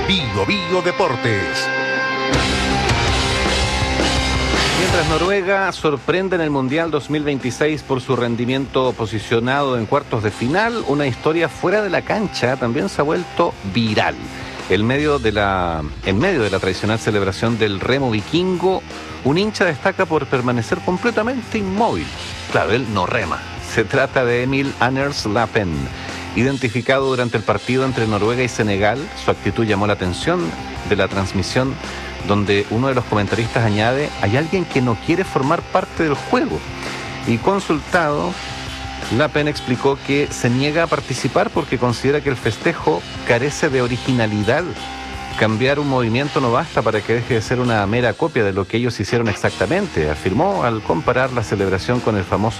Bio Bio Deportes. Mientras Noruega sorprende en el Mundial 2026 por su rendimiento posicionado en cuartos de final, una historia fuera de la cancha también se ha vuelto viral. En medio de la tradicional celebración del remo vikingo, un hincha destaca por permanecer completamente inmóvil. Claro, él no rema. Se trata de Emil Anders Lapen. Identificado durante el partido entre Noruega y Senegal, su actitud llamó la atención de la transmisión, donde uno de los comentaristas añade: hay alguien que no quiere formar parte del juego. Y consultado, Lapen explicó que se niega a participar porque considera que el festejo carece de originalidad. Cambiar un movimiento no basta para que deje de ser una mera copia de lo que ellos hicieron exactamente, afirmó al comparar la celebración con el famoso